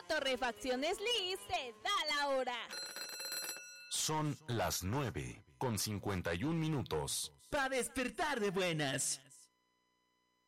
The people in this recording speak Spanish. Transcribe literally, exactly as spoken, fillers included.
Torrefacciones Liz te da la hora. Son las nueve con cincuenta y un minutos. Para despertar de buenas.